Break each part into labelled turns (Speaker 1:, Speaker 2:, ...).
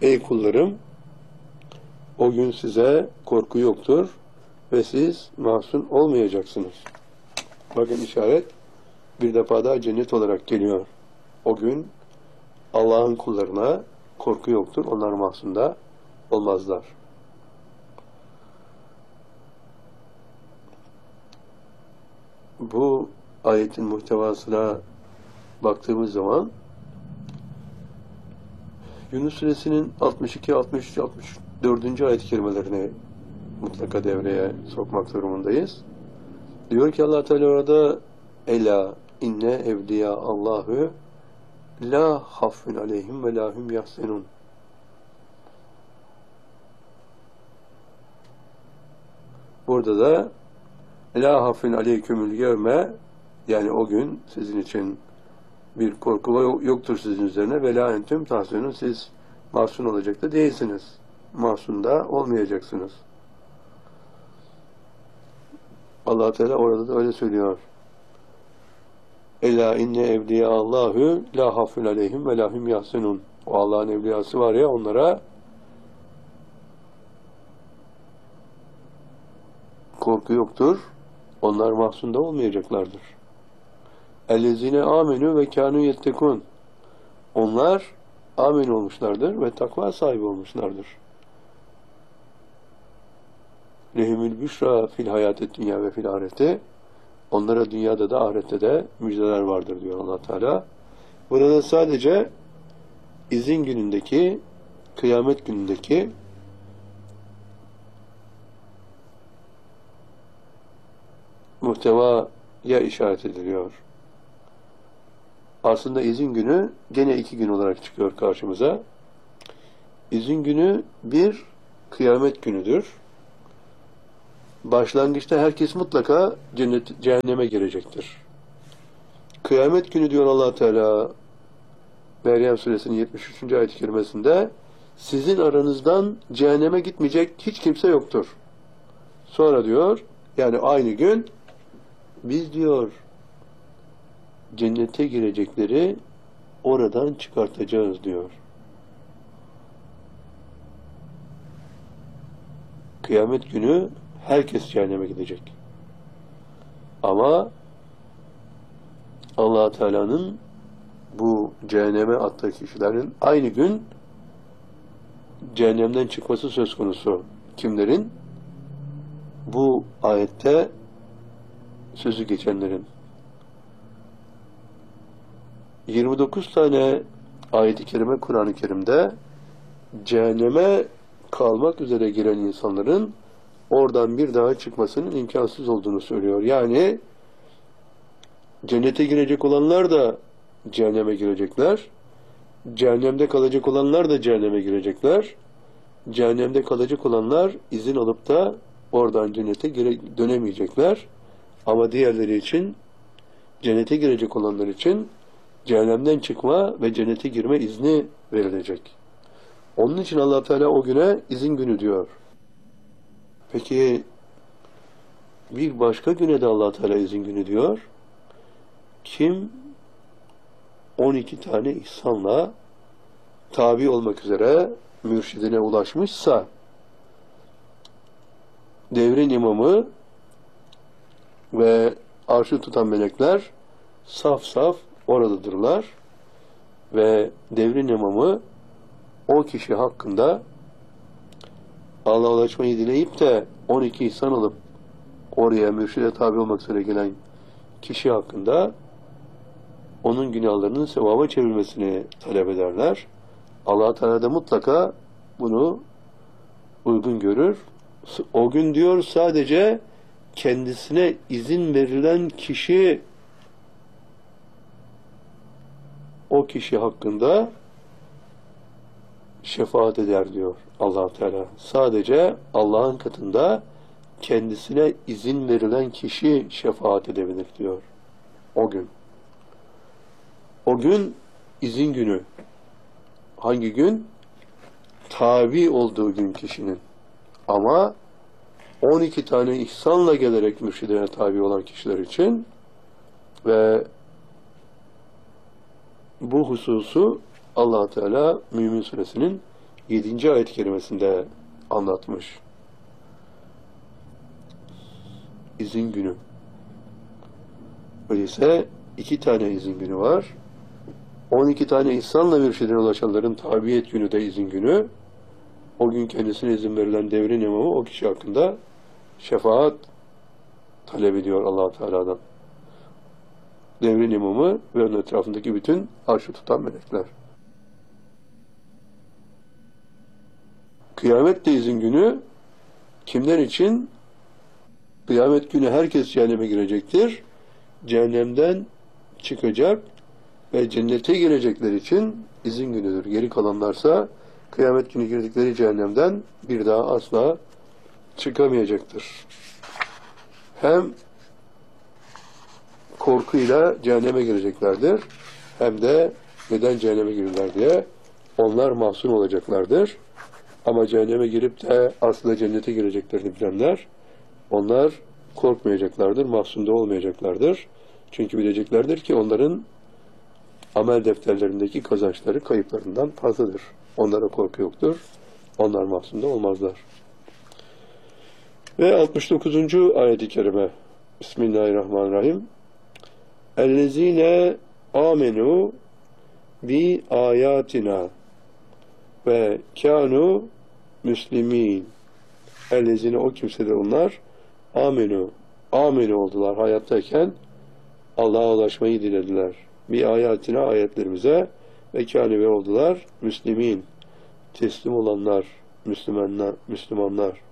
Speaker 1: Ey kullarım, o gün size korku yoktur ve siz mahzun olmayacaksınız. Bakın işaret bir defa daha cennet olarak geliyor. O gün Allah'ın kullarına korku yoktur. Onlar mahzun da olmazlar. Bu ayetin muhtevasına baktığımız zaman Yunus Suresinin 62, 63, 64. ayet-i kerimelerini mutlaka devreye sokmak durumundayız. Diyor ki Allah Teala orada Ela inne evliya Allahu la hafun aleyhim ve la hum yahsenun. Burada da la hafun aleykümül yevme, yani o gün sizin için bir korku yoktur sizin üzerine ve la entüm tahsenun, siz mahzun olacak da değilsiniz. Mahzun da olmayacaksınız. Allah Teala orada da öyle söylüyor. Ela inne evliya Allahu la hafun aleyhim ve la hum yahsenun. O Allah'ın evliyası var ya, onlara korku yoktur. Onlar mahzun da olmayacaklardır. Ellezine amenü ve kânû yettekûn. Onlar amin olmuşlardır ve takva sahibi olmuşlardır. Lehimül büşra fil hayâtet dünya ve fil ahirete. Onlara dünyada da ahirette de müjdeler vardır diyor Allah Teala. Burada sadece izin günündeki, kıyamet günündeki muhtevaya işaret ediliyor. Aslında izin günü gene 2 gün olarak çıkıyor karşımıza. İzin günü bir kıyamet günüdür. Başlangıçta herkes mutlaka cehenneme girecektir. Kıyamet günü diyor Allah Teala Meryem Suresinin 73. ayet-i kerimesinde, sizin aranızdan cehenneme gitmeyecek hiç kimse yoktur. Sonra diyor, yani aynı gün biz diyor cennete girecekleri oradan çıkartacağız diyor. Kıyamet günü herkes cehenneme gidecek. Ama Allah Teala'nın bu cehenneme attığı kişilerin aynı gün cehennemden çıkması söz konusu. Kimlerin? Bu ayette sözü geçenlerin. 29 tane ayet-i kerime Kur'an-ı Kerim'de cehenneme kalmak üzere giren insanların oradan bir daha çıkmasının imkansız olduğunu söylüyor. Yani cennete girecek olanlar da cehenneme girecekler. Cehennemde kalacak olanlar da cehenneme girecekler. Cehennemde kalacak olanlar izin alıp da oradan cennete dönemeyecekler. Ama diğerleri için, cennete girecek olanlar için cehennemden çıkma ve cennete girme izni verilecek. Onun için Allah Teala o güne izin günü diyor. Peki bir başka güne de Allah Teala izin günü diyor. Kim 12 tane ihsanla tabi olmak üzere mürşidine ulaşmışsa, devrin imamı ve arşı tutan melekler saf saf oradadırlar ve devrin imamı o kişi hakkında Allah'a ulaşmayı dileyip de 12 ihsan alıp oraya mürşide tabi olmak üzere gelen kişi hakkında onun günahlarının sevaba çevrilmesini talep ederler. Allah Teala da mutlaka bunu uygun görür. O gün diyor sadece kendisine izin verilen kişi o kişi hakkında şefaat eder diyor Allah Teala. Sadece Allah'ın katında kendisine izin verilen kişi şefaat edebilir diyor. O gün. O gün izin günü. Hangi gün? Tabi olduğu gün kişinin. Ama 12 tane ihsanla gelerek mürşidine tabi olan kişiler için ve bu hususu Allah Teala Mümin Suresinin 7. ayet-i kerimesinde anlatmış. İzin günü. Öyleyse 2 tane izin günü var. 12 tane ihsanla mürşidine ulaşanların tabiyet günü de izin günü. O gün kendisine izin verilen devrin imamı o kişi hakkında şefaat talep ediyor Allah-u Teala'dan. Devrin imamı ve onun etrafındaki bütün arşı tutan melekler. Kıyamet de izin günü. Kimler için? Kıyamet günü herkes cehenneme girecektir. Cehennemden çıkacak ve cennete girecekler için izin günüdür. Geri kalanlarsa kıyamet günü girdikleri cehennemden bir daha asla çıkamayacaktır. Hem korkuyla cehenneme gireceklerdir, hem de neden cehenneme girdiler diye onlar mahzun olacaklardır. Ama cehenneme girip de aslında cennete gireceklerini bilenler, onlar korkmayacaklardır, mahzun da olmayacaklardır. Çünkü bileceklerdir ki onların amel defterlerindeki kazançları kayıplarından fazladır. Onlara korku yoktur. Onlar mahzun da olmazlar. Ve 69. ayet-i kerime. Bismillahirrahmanirrahim. Ellezine amenu bi ayatina ve kânu müslimin. Ellezine, o kimseler onlar, amenu oldular hayattayken, Allah'a ulaşmayı dilediler. Bir ayetine, ayetlerimize, ve kâne ve oldular müslimin, teslim olanlar, Müslümanlar.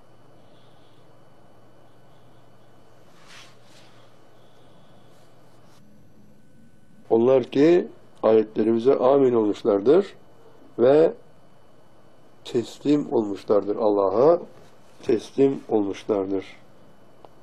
Speaker 1: Onlar ki ayetlerimize amin olmuşlardır ve teslim olmuşlardır, Allah'a teslim olmuşlardır.